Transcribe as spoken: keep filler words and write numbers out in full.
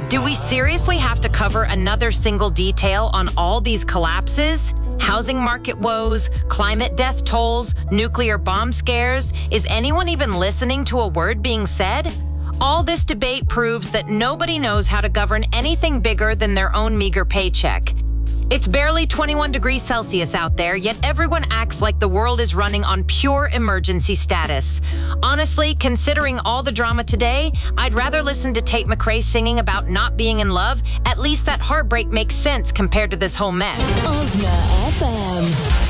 Do we seriously have to cover another single detail on all these collapses? Housing market woes, climate death tolls, nuclear bomb scares? Is anyone even listening to a word being said? All this debate proves that nobody knows how to govern anything bigger than their own meager paycheck. It's barely twenty-one degrees Celsius out there, yet everyone acts like the world is running on pure emergency status. Honestly, considering all the drama today, I'd rather listen to Tate McRae singing about not being in love. At least that heartbreak makes sense compared to this whole mess. Osna F M.